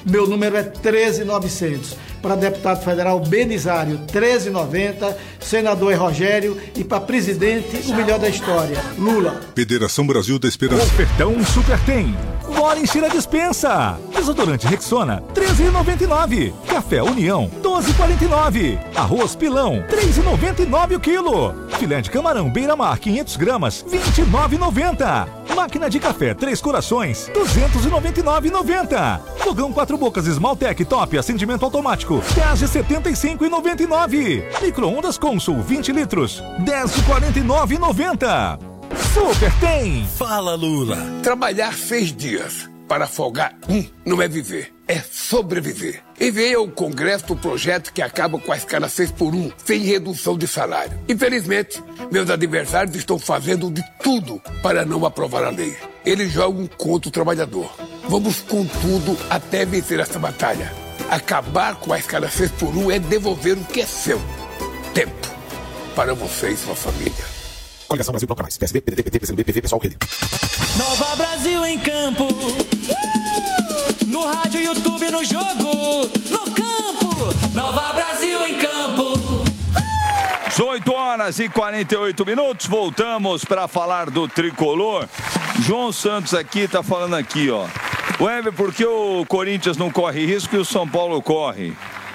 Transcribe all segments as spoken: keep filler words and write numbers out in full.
Meu número é treze mil e novecentos. Para deputado federal, Belisário, treze mil e noventa. Senador é Rogério. E para presidente, o melhor da história, Lula. Federação Brasil da Esperança. Ofertão Super Tem. Bora encher a dispensa. Desodorante Rexona, treze reais e noventa e nove centavos. Café União, doze reais e quarenta e nove centavos. Arroz Pilão, três reais e noventa e nove centavos o quilo. Filé de camarão Beira-Mar, quinhentas gramas, vinte e nove reais e noventa centavos. Máquina de café Três Corações, duzentos e noventa e nove reais e noventa centavos. Fogão quatro bocas Esmaltec Top, acendimento automático, dez reais e setenta e cinco centavos e noventa e nove centavos. Micro-ondas Consul, vinte litros, dez reais e quarenta e nove centavos e noventa centavos. Super Tem! Fala, Lula! Trabalhar seis dias para folgar um não é viver, é sobreviver. Enviei ao Congresso o projeto que acaba com a escala seis por um, sem redução de salário. Infelizmente, meus adversários estão fazendo de tudo para não aprovar a lei. Eles jogam contra o trabalhador. Vamos com tudo até vencer essa batalha. Acabar com a escala seis por um é devolver o que é seu. Tempo. Para você e sua família. Coligação Brasil Bloco Mais. P S B, P D T, P T, P C do B, P V, Pessoal, Rede. Nova Brasil em campo. Uh! No rádio, YouTube, no jogo. No campo. Nova Brasil em campo. dezoito horas e quarenta e oito minutos. Voltamos para falar do tricolor. João Santos aqui tá falando aqui, ó. Weber, por que o Corinthians não corre risco e o São Paulo corre?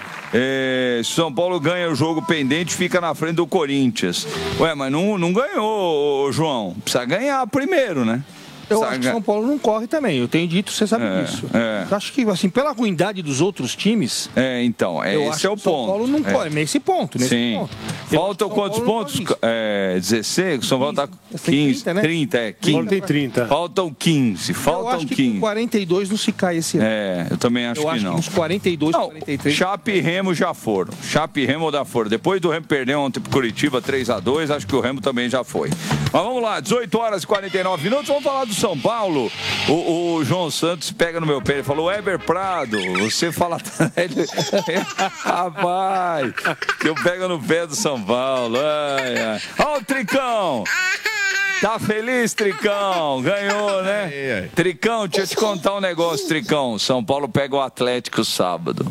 É, São Paulo ganha o jogo pendente, fica na frente do Corinthians. Ué, mas não, não ganhou, João. Precisa ganhar primeiro, né? Eu Precisa acho que o São Paulo não corre também. Eu tenho dito, você sabe é, disso. É. Eu acho que, assim, pela ruindade dos outros times... É, então, é, esse é o ponto. O São Paulo não é. corre, nesse ponto. Nesse Sim. ponto. Faltam quantos pontos? É, dezesseis? O São Paulo tá quinze, trinta, né? trinta, é. quinze. Tem trinta. Faltam quinze, faltam eu acho que quinze. com quarenta e dois não se cai esse ano. É, eu também acho eu que acho não. Que uns quarenta e dois, não, quarenta e três... Chape e Remo já foram. Chape e Remo já foram. Depois do Remo perder ontem pro Curitiba três a dois, acho que o Remo também já foi. Mas vamos lá, dezoito horas e quarenta e nove minutos, vamos falar do São Paulo. O, o João Santos pega no meu pé, ele falou: Weber Prado, você fala. Rapaz, que eu pego no pé do São Paulo. Ai, ai. Ó o Tricão! Tá feliz, Tricão? Ganhou, né? Tricão, deixa eu te contar um negócio, Tricão. São Paulo pega o Atlético sábado.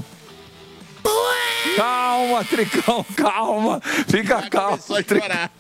Calma, Tricão, calma. Fica calmo. Tricão.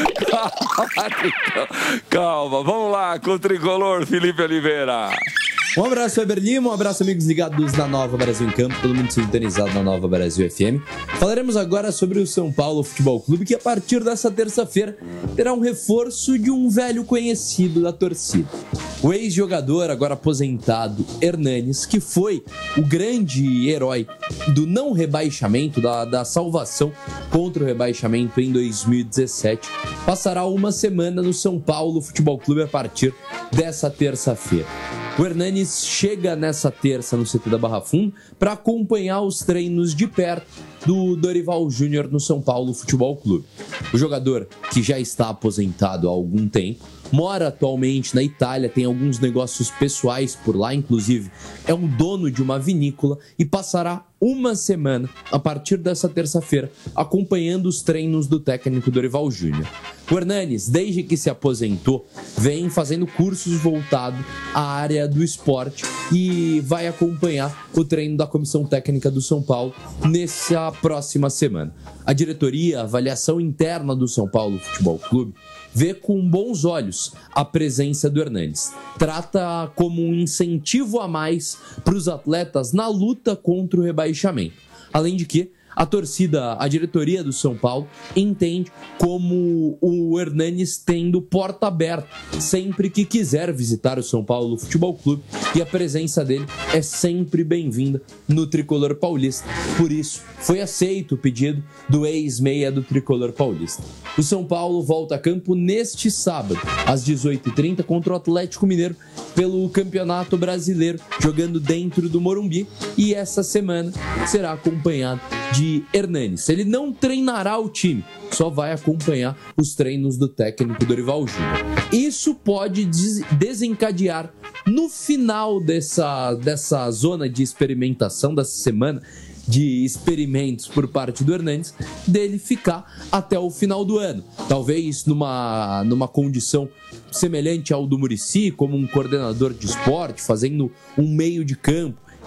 Calma, Tricão. Calma, vamos lá com o tricolor Felipe Oliveira. Um abraço, Weber Lima, um abraço, amigos ligados na Nova Brasil em Campo, todo mundo sintonizado na Nova Brasil F M. Falaremos agora sobre o São Paulo Futebol Clube, que a partir dessa terça-feira terá um reforço de um velho conhecido da torcida. O ex-jogador, agora aposentado, Hernanes, que foi o grande herói do não rebaixamento, da, da salvação contra o rebaixamento em dois mil e dezessete, passará uma semana no São Paulo Futebol Clube a partir dessa terça-feira. O Hernanes chega nessa terça no C T da Barra Funda para acompanhar os treinos de perto do Dorival Júnior no São Paulo Futebol Clube. O jogador, que já está aposentado há algum tempo, mora atualmente na Itália, tem alguns negócios pessoais por lá, inclusive é um dono de uma vinícola e passará uma semana, a partir dessa terça-feira, acompanhando os treinos do técnico Dorival Júnior. O Hernanes, desde que se aposentou, vem fazendo cursos voltados à área do esporte e vai acompanhar o treino da comissão técnica do São Paulo nessa próxima semana. A diretoria, a avaliação interna do São Paulo Futebol Clube, vê com bons olhos a presença do Hernanes. Trata como um incentivo a mais para os atletas na luta contra o rebaixamento. Além de que a torcida, a diretoria do São Paulo entende como o Hernanes tendo porta aberta sempre que quiser visitar o São Paulo Futebol Clube, e a presença dele é sempre bem-vinda no tricolor paulista. Por isso, foi aceito o pedido do ex-meia do tricolor paulista. O São Paulo volta a campo neste sábado, às dezoito e trinta, contra o Atlético Mineiro pelo Campeonato Brasileiro, jogando dentro do Morumbi, e essa semana será acompanhado de Hernanes. Ele não treinará o time, só vai acompanhar os treinos do técnico Dorival Júnior. Isso pode des- desencadear no final dessa, dessa zona de experimentação, dessa semana de experimentos por parte do Hernanes, dele ficar até o final do ano. Talvez numa, numa condição semelhante ao do Muricy, como um coordenador de esporte, fazendo um meio de campo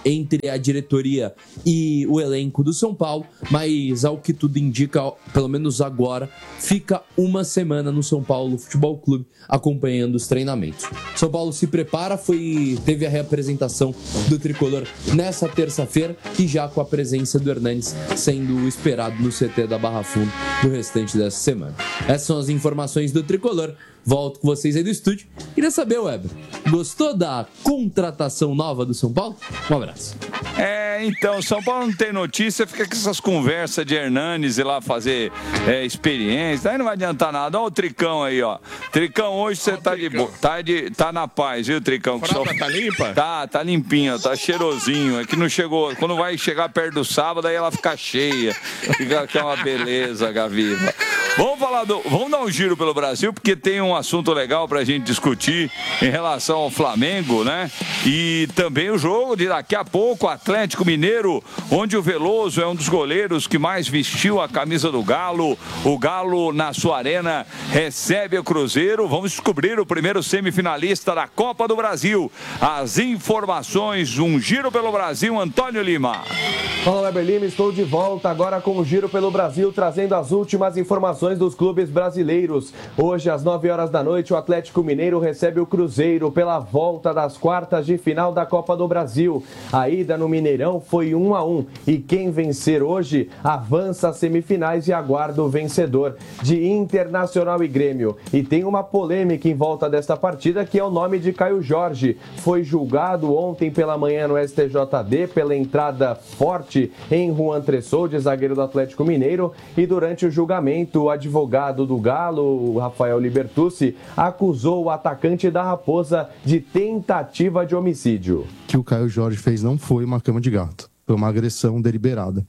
entre a diretoria e o elenco do São Paulo, mas ao que tudo indica, pelo menos agora, fica uma semana no São Paulo Futebol Clube acompanhando os treinamentos. São Paulo se prepara, foi, teve a reapresentação do tricolor nessa terça-feira e já com a presença do Hernanes sendo esperado no C T da Barra Funda no restante dessa semana. Essas são as informações do tricolor. Volto com vocês aí do estúdio. Queria saber, Weber, gostou da contratação nova do São Paulo? Um abraço. É, então, São Paulo não tem notícia, fica com essas conversas de Hernanes ir lá fazer é, experiência, aí não vai adiantar nada. Olha o Tricão aí, ó. Tricão, hoje você tá de boa, tá, de, tá na paz, viu, Tricão? A fralda tá limpa? Tá, tá limpinha, tá cheirosinho. É que não chegou, quando vai chegar perto do sábado, aí ela fica cheia. Fica que é uma beleza, Gaviva. Vamos falar do, vamos dar um giro pelo Brasil, porque tem um assunto legal pra gente discutir em relação ao Flamengo, né? E também o jogo de daqui a pouco, Atlético Mineiro, onde o Veloso é um dos goleiros que mais vestiu a camisa do Galo. O Galo, na sua arena, recebe o Cruzeiro. Vamos descobrir o primeiro semifinalista da Copa do Brasil. As informações, um giro pelo Brasil, Antônio Lima. Fala, Weber Lima, estou de volta agora com o Giro pelo Brasil, trazendo as últimas informações dos clubes brasileiros. Hoje, às nove horas da noite, o Atlético Mineiro recebe o Cruzeiro pela volta das quartas de final da Copa do Brasil. A ida no Mineirão foi um a um e quem vencer hoje avança às semifinais e aguarda o vencedor de Internacional e Grêmio. E tem uma polêmica em volta desta partida, que é o nome de Caio Jorge. Foi julgado ontem pela manhã no S T J D pela entrada forte em Juan Tressolde, zagueiro do Atlético Mineiro, e durante o julgamento, o advogado do Galo, Rafael Libertucci, acusou o atacante da Raposa de tentativa de homicídio. O que o Caio Jorge fez não foi uma cama de gato, foi uma agressão deliberada.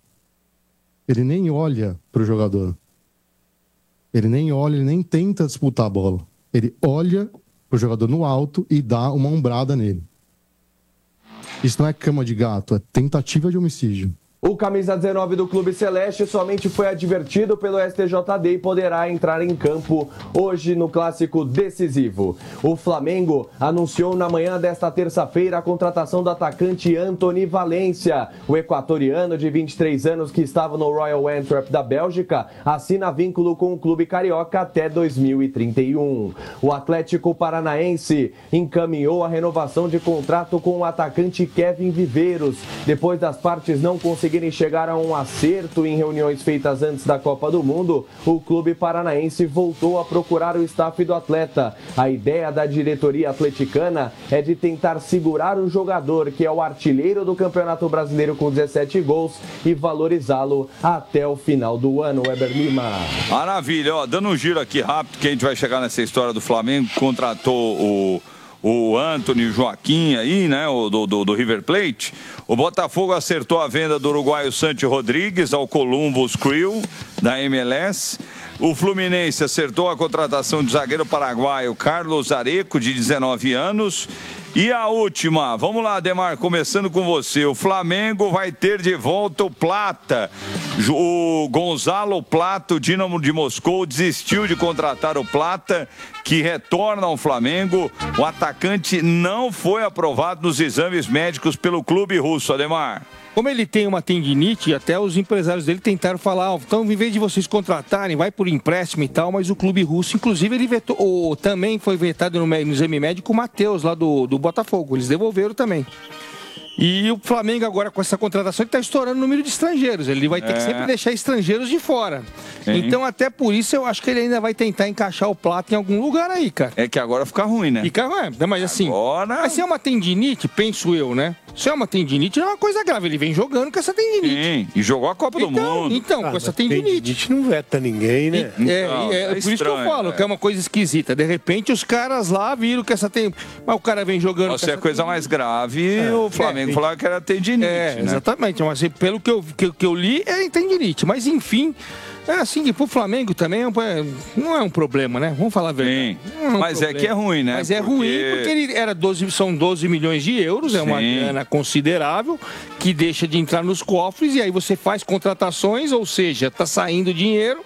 Ele nem olha para o jogador. Ele nem olha, ele nem tenta disputar a bola. Ele olha para o jogador no alto e dá uma ombrada nele. Isso não é cama de gato, é tentativa de homicídio. O camisa dezenove do Clube Celeste somente foi advertido pelo S T J D e poderá entrar em campo hoje no clássico decisivo. O Flamengo anunciou na manhã desta terça-feira a contratação do atacante Anthony Valência. O equatoriano de vinte e três anos, que estava no Royal Antwerp da Bélgica, assina vínculo com o clube carioca até dois mil e trinta e um. O Atlético Paranaense encaminhou a renovação de contrato com o atacante Kevin Viveiros, depois das partes não conseguirem chegar a um acerto em reuniões feitas antes da Copa do Mundo. O clube paranaense voltou a procurar o staff do atleta. A ideia da diretoria atleticana é de tentar segurar o jogador, que é o artilheiro do Campeonato Brasileiro com dezessete gols, e valorizá-lo até o final do ano. Weber Lima. Maravilha, ó, dando um giro aqui rápido, que a gente vai chegar nessa história do Flamengo, contratou o o Anthony Joaquim aí, né, o do, do, do River Plate. O Botafogo acertou a venda do uruguaio Santi Rodrigues ao Columbus Crew, da M L S. O Fluminense acertou a contratação do zagueiro paraguaio Carlos Areco, de dezenove anos. E a última, vamos lá, Ademar, começando com você. O Flamengo vai ter de volta o Plata. O Gonzalo Plata, o Dínamo de Moscou, desistiu de contratar o Plata, que retorna ao Flamengo. O atacante não foi aprovado nos exames médicos pelo clube russo, Ademar. Como ele tem uma tendinite, até os empresários dele tentaram falar, oh, então em vez de vocês contratarem, vai por empréstimo e tal, mas o clube russo, inclusive, ele vetou, ou, também foi vetado no, no exame médico o Matheus, lá do, do Botafogo, eles devolveram também. E o Flamengo agora, com essa contratação, ele está estourando o número de estrangeiros. Ele vai ter é. que sempre deixar estrangeiros de fora. Sim. Então, até por isso, eu acho que ele ainda vai tentar encaixar o Plata em algum lugar aí, cara. É que agora fica ruim, né? Fica ruim, mas assim... Agora... Mas se é uma tendinite, penso eu, né? Se é uma tendinite, não é uma coisa grave. Ele vem jogando com essa tendinite. Sim, e jogou a Copa então, do Mundo. Então, ah, com essa tendinite. Tendinite não veta ninguém, né? E, é, não, é, é, é por estranho, isso que eu falo, é. que é uma coisa esquisita. De repente, os caras lá viram que essa tem... Mas o cara vem jogando... Se é coisa tendinite. mais grave, é. o Flamengo é. falava que era tendinite. É, né? Exatamente, mas pelo que eu, que, que eu li, é tendinite. Mas enfim, é assim que pro Flamengo também não é um problema, né? Vamos falar a verdade. É um mas problema. é que é ruim, né? Mas é porque... ruim porque ele era doze, são doze milhões de euros, Sim. é uma grana considerável que deixa de entrar nos cofres, e aí você faz contratações, ou seja, tá saindo dinheiro.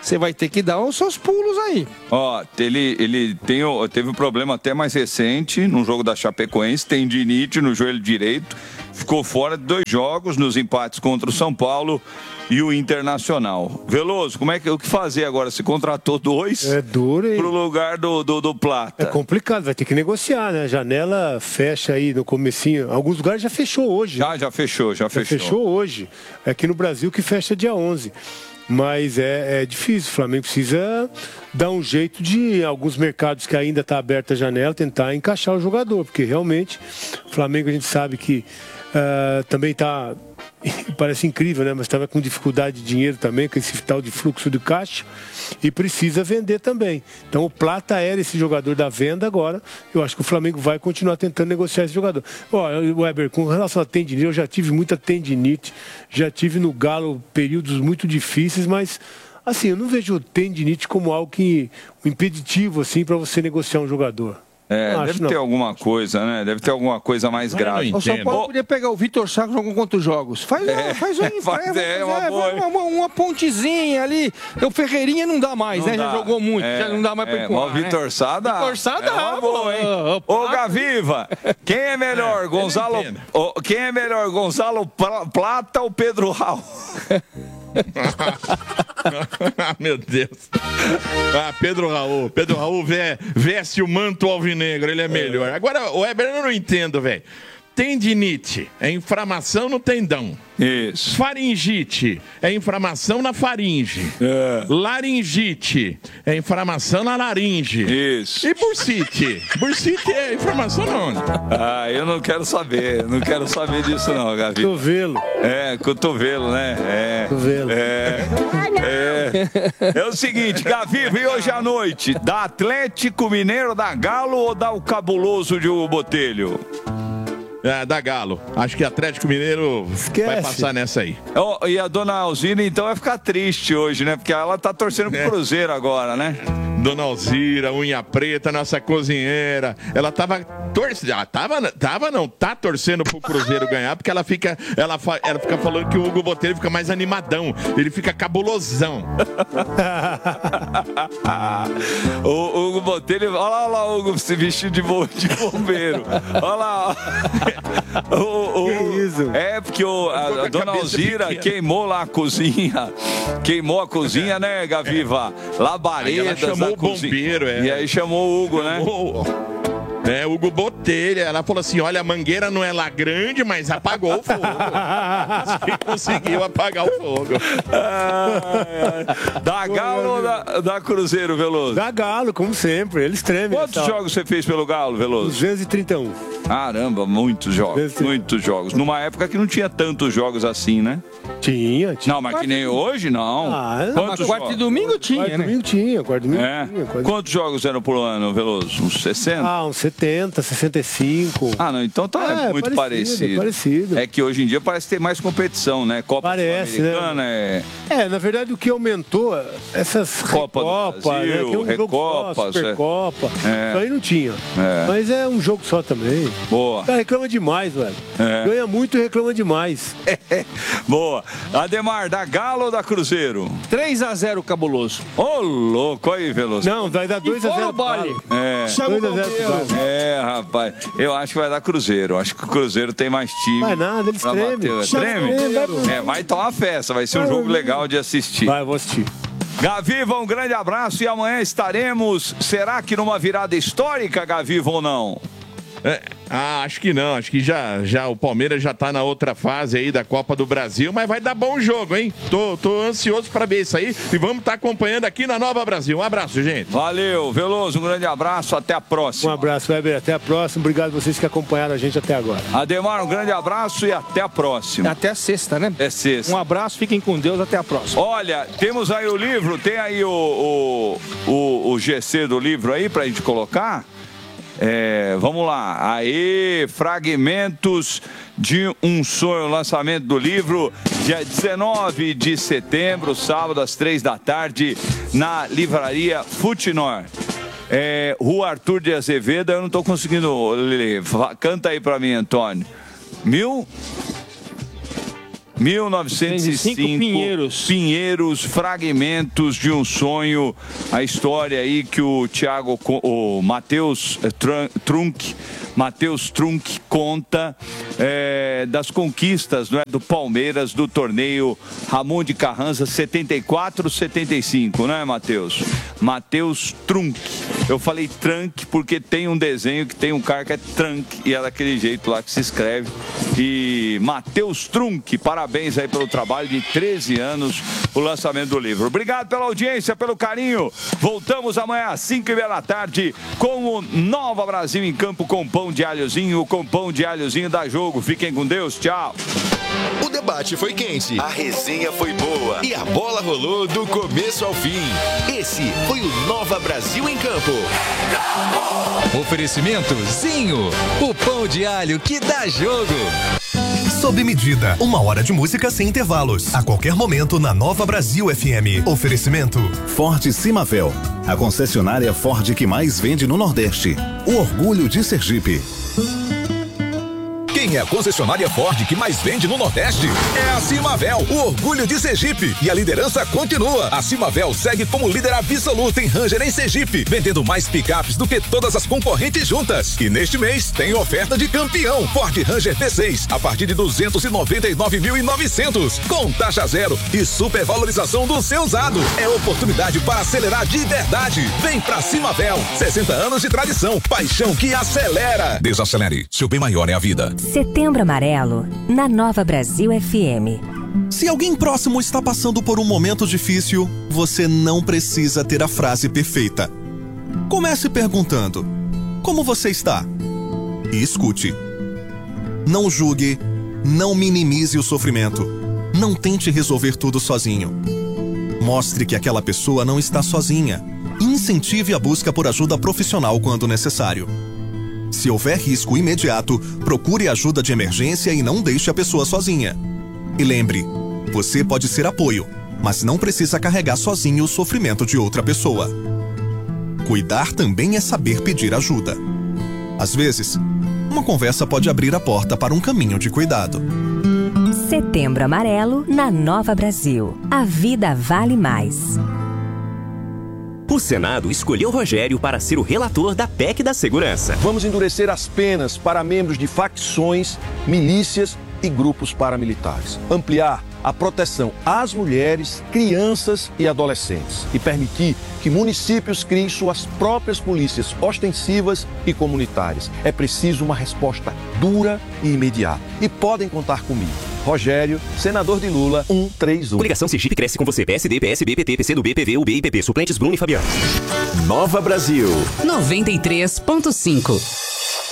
você vai ter que dar os seus pulos aí. Ó, ele, ele tem, o- teve um problema até mais recente no jogo da Chapecoense, tendinite no joelho direito, ficou fora de dois jogos nos empates contra o São Paulo e o Internacional. Veloso, como é que, o que fazer agora? Se contratou dois É duro, hein? pro lugar do, do, do Plata. É complicado, vai ter que negociar, né? A janela fecha aí no comecinho. Alguns lugares já fechou hoje. Já, já fechou, já, Já fechou. fechou hoje. É aqui no Brasil que fecha dia onze. Mas é, é difícil. O Flamengo precisa dar um jeito de, em alguns mercados que ainda está aberta a janela, tentar encaixar o jogador. Porque realmente o Flamengo a gente sabe que ah, também está... Parece incrível, né? Mas estava com dificuldade de dinheiro também, com esse tal de fluxo de caixa, e precisa vender também. Então o Plata era esse jogador da venda agora. Eu acho que o Flamengo vai continuar tentando negociar esse jogador. Ó, Weber, com relação a tendinite, eu já tive muita tendinite, já tive no Galo períodos muito difíceis, mas assim, eu não vejo tendinite como algo que um impeditivo assim para você negociar um jogador. É, Não deve acho, ter não. alguma coisa, né? Deve ter alguma coisa mais grave. O São Paulo podia pegar o Vitor Sá que jogou quantos jogos? Faz, É, faz, um, faz- faz, é, uma é, boa, uma, uma, uma pontezinha ali. O Ferreirinha não dá mais, Não né? dá. Já jogou muito, É, já não dá mais pra é, empurrar. mas o Vitor né? Sá dá. Vitor Sá É dá, uma boa, hein? pô. Ô, Gaviva, quem é melhor, Gonzalo... Ô, quem é melhor, Gonzalo Pla- Plata ou Pedro Raul? Ah, meu Deus. Ah, Pedro Raul. Pedro Raul ve- veste o manto alvinegro, ele é melhor. Agora, o Weber, eu não entendo, velho. Tendinite é inflamação no tendão. Isso. Faringite é inflamação na faringe. Laringite é inflamação na laringe. Isso. E bursite? Bursite é inflamação onde? Ah, eu não quero saber, não quero saber disso não, Gavi. Cotovelo. É, cotovelo, né? É. Cotovelo. É. É. É o seguinte, Gaviva, e hoje à noite, dá Atlético Mineiro, dá Galo ou dá o cabuloso de Hugo Botelho? É, da Galo. Acho que Atlético Mineiro vai passar nessa aí. Ó, e a dona Alzira, então, vai ficar triste hoje, né? Porque ela tá torcendo pro É. Cruzeiro agora, né? Dona Alzira, unha preta, nossa cozinheira. Ela tava torcendo. Ah, tava, tava não, tá torcendo pro Cruzeiro ganhar, porque ela fica, ela, fa- ela fica falando que o Hugo Botelho fica mais animadão. Ele fica cabulosão. o, o Hugo Botelho, olha lá, olha lá o Hugo se vestindo de, bo- de bombeiro. Olha lá. ó. O, o, é porque o, a, a dona Alzira pequena. queimou lá a cozinha. Queimou a cozinha, né, Gaviva? Labaredas Aí ela chamou da o cozinha. bombeiro, é. E aí chamou o Hugo, né? Chamou, É, Hugo Botelho. Ela falou assim: olha, a mangueira não é lá grande, mas apagou o fogo. Conseguiu apagar o fogo. Da Galo ou da, da Cruzeiro, Veloso? Da Galo, como sempre. Eles tremem. Quantos Tal. jogos você fez pelo Galo, Veloso? duzentos e trinta e um. Caramba, muitos jogos. Muitos jogos. Numa época que não tinha tantos jogos assim, né? Tinha, tinha. Não, mas que nem hoje, não. Ah, Quantos Quarto e jogos? domingo tinha, Quarto né? domingo tinha, quarto domingo É. tinha. Quase... Quantos jogos eram por ano, Veloso? Uns sessenta? Ah, uns setenta, sessenta e cinco. Ah, não, então tá É, muito parecido, parecido. parecido. É que hoje em dia parece ter mais competição, né? Copa Parece, né? Sul-Americana, é... É, na verdade o que aumentou, essas Copa do Recopa, Brasil, né? Que é um jogo só, Recopas, Supercopa. é. Isso aí não tinha. É. Mas é um jogo só também. Boa. O cara reclama demais, velho. É. Ganha muito e reclama demais. Boa. Ademar, da Galo ou da Cruzeiro? três a zero cabuloso. Ô, louco, aí, Veloso. Não, vai dar dois a zero. fora o baile. É. dois a zero. É, rapaz. Eu acho que vai dar Cruzeiro. Acho que o Cruzeiro tem mais time. Vai nada, eles pra tremem. bater. Chama Treme? Cruzeiro. É, vai tomar festa. Vai ser um jogo legal de assistir. Vai, eu vou assistir. Gaviva, um grande abraço e amanhã estaremos. Será que numa virada histórica, Gaviva, ou não? É, ah, acho que não. Acho que já, já o Palmeiras já tá na outra fase aí da Copa do Brasil, mas vai dar bom jogo, hein? Tô, tô ansioso pra ver isso aí e vamos estar acompanhando aqui na Nova Brasil. Um abraço, gente. Valeu, Veloso, um grande abraço, até a Um próxima. abraço, Weber. Até a próxima. Obrigado a vocês que acompanharam a gente até agora. Ademar, um grande abraço e até a próxima. Até a sexta, né? É sexta. Um abraço, fiquem com Deus, até a próxima. Olha, temos aí o livro, tem aí o, o, o, o G C do livro aí pra gente colocar? É, vamos lá, aí, Fragmentos de um Sonho, lançamento do livro, dia dezenove de setembro, sábado, às três da tarde, na livraria Futinor. É, Rua Arthur de Azevedo, eu não tô conseguindo ler, canta aí pra mim, Antônio. Mil? mil novecentos e cinco, Pinheiros. Pinheiros, fragmentos de um sonho. A história aí que o Thiago, o Matheus Trunk, Matheus Trunk conta é, das conquistas, não é, do Palmeiras, do torneio Ramon de Carranza setenta e quatro setenta e cinco, não é, Matheus? Matheus Trunk. Eu falei Trunk porque tem um desenho que tem um cara que é Trunk e é daquele jeito lá que se escreve. E Matheus Trunk, parabéns aí pelo trabalho de treze anos, o lançamento do livro. Obrigado pela audiência, pelo carinho. Voltamos amanhã às cinco e meia da tarde com o Nova Brasil em Campo com pão de alhozinho, com pão de alhozinho da Jogo. Fiquem com Deus, tchau. O debate foi quente, a resenha foi boa e a bola rolou do começo ao fim. Esse foi o Nova Brasil em Campo. Oferecimento Zinho, o pão de alho que dá jogo. Sob medida, uma hora de música sem intervalos. A qualquer momento na Nova Brasil F M. Oferecimento Ford Simavel, a concessionária Ford que mais vende no Nordeste. O orgulho de Sergipe. Quem é a concessionária Ford que mais vende no Nordeste? É a Simavel, o orgulho de Sergipe. E a liderança continua. A Simavel segue como líder absoluta em Ranger em Sergipe, vendendo mais picapes do que todas as concorrentes juntas. E neste mês tem oferta de campeão. Ford Ranger T seis, a partir de duzentos e noventa e nove mil e novecentos, com taxa zero e supervalorização do seu usado. É oportunidade para acelerar de verdade. Vem pra Simavel. sessenta anos de tradição. Paixão que acelera. Desacelere. Seu bem maior é a vida. Setembro Amarelo, na Nova Brasil F M. Se alguém próximo está passando por um momento difícil, você não precisa ter a frase perfeita. Comece perguntando: como você está? E escute. Não julgue, não minimize o sofrimento. Não tente resolver tudo sozinho. Mostre que aquela pessoa não está sozinha e incentive a busca por ajuda profissional quando necessário. Se houver risco imediato, procure ajuda de emergência e não deixe a pessoa sozinha. E lembre, você pode ser apoio, mas não precisa carregar sozinho o sofrimento de outra pessoa. Cuidar também é saber pedir ajuda. Às vezes, uma conversa pode abrir a porta para um caminho de cuidado. Setembro Amarelo, na Nova Brasil. A vida vale mais. O Senado escolheu Rogério para ser o relator da P E C da Segurança. Vamos endurecer as penas para membros de facções, milícias e grupos paramilitares. Ampliar a proteção às mulheres, crianças e adolescentes. E permitir que municípios criem suas próprias polícias ostensivas e comunitárias. É preciso uma resposta dura e imediata. E podem contar comigo. Rogério, senador de Lula, cento e trinta e um. Coligação Sergipe cresce com você. P S D, P S B, P T, P C do B, P V, U B e P P. Suplentes Bruno e Fabiano. Nova Brasil noventa e três ponto cinco.